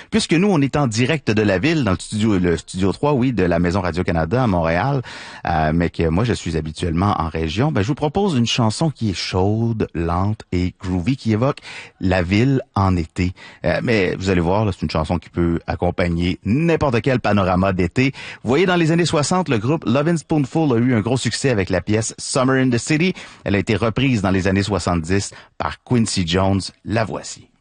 puisque nous, on est en direct de la ville, dans le studio 3, oui, de la Maison Radio-Canada à Montréal, mais que moi, je suis habituellement en région, je vous propose une chanson qui est chaude, lente et groovy, qui évoque la ville en été. Mais vous allez voir, là, c'est une chanson qui peut accompagner n'importe quel panorama d'été. Vous voyez, dans les années 60, le groupe Lovin' Spoonful a eu un gros succès avec la pièce Summer in the City. Elle a été reprise dans les années 70 par Quincy Jones. La voici.